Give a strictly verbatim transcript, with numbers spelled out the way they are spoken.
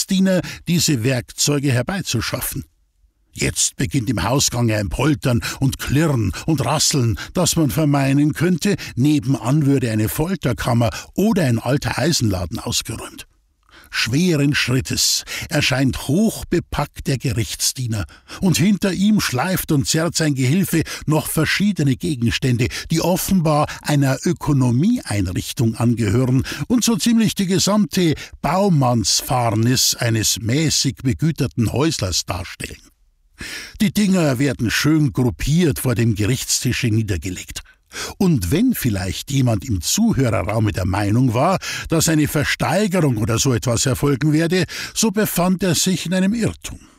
Gerichtsdiener, diese Werkzeuge herbeizuschaffen. Jetzt beginnt im Hausgange ein Poltern und Klirren und Rasseln, dass man vermeinen könnte, nebenan würde eine Folterkammer oder ein alter Eisenladen ausgeräumt. Schweren Schrittes erscheint hochbepackt der Gerichtsdiener, und hinter ihm schleift und zerrt sein Gehilfe noch verschiedene Gegenstände, die offenbar einer Ökonomieeinrichtung angehören und so ziemlich die gesamte Baumannsfarnis eines mäßig begüterten Häuslers darstellen. Die Dinger werden schön gruppiert vor dem Gerichtstische niedergelegt. Und wenn vielleicht jemand im Zuhörerraume der Meinung war, dass eine Versteigerung oder so etwas erfolgen werde, so befand er sich in einem Irrtum.